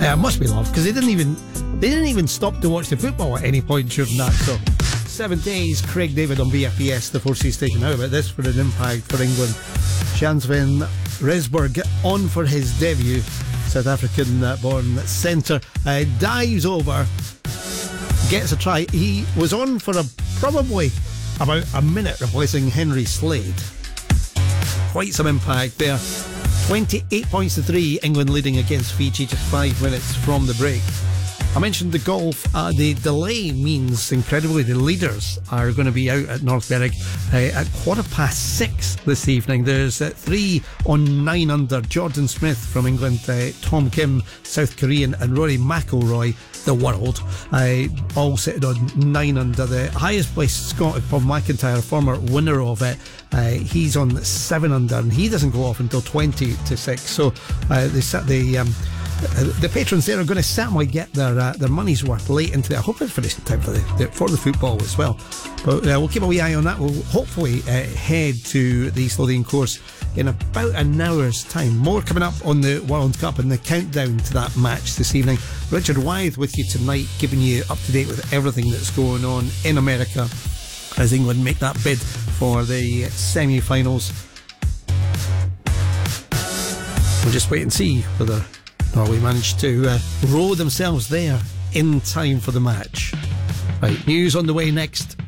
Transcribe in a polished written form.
Must be love, because they didn't even stop to watch the football at any point during that. So 7 days, Craig David on BFBS, the 4C station. How about this for an impact for England? Jan-Sven Resberg on for his debut. South African born centre dives over, gets a try. He was on for probably about a minute, replacing Henry Slade. Quite some impact there. 28 points to 3, England leading against Fiji just 5 minutes from the break. I mentioned the golf. The delay means, incredibly, the leaders are going to be out at North Berwick at 6:15 this evening. There's 3 on 9 under. Jordan Smith from England, Tom Kim, South Korean, and Rory McIlroy, the world, all sitting on 9 under. The highest placed Scot, Paul McIntyre, former winner of it, he's on 7 under, and he doesn't go off until 20 to 6. So the patrons there are going to certainly get their money's worth late into it. I hope it's finished in time for the football as well. But we'll keep a wee eye on that. We'll hopefully head to the Slovene course in about an hour's time. More coming up on the World Cup and the countdown to that match this evening. Richard Wythe with you tonight, keeping you up to date with everything that's going on in America as England make that bid for the semi-finals. We'll just wait and see whether Norway managed to row themselves there in time for the match. Right, news on the way next.